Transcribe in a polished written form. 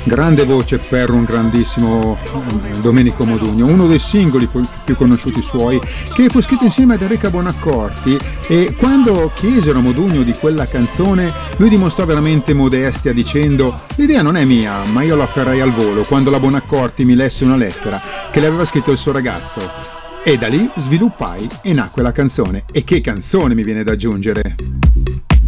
Grande voce per un grandissimo Domenico Modugno, uno dei singoli più conosciuti suoi, che fu scritto insieme ad Enrica Bonaccorti, e quando chiesero a Modugno di quella canzone lui dimostrò veramente modestia dicendo: l'idea non è mia, ma io la afferrai al volo quando la Bonaccorti mi lesse una lettera che le aveva scritto il suo ragazzo, e da lì sviluppai e nacque la canzone. E che canzone, mi viene da aggiungere.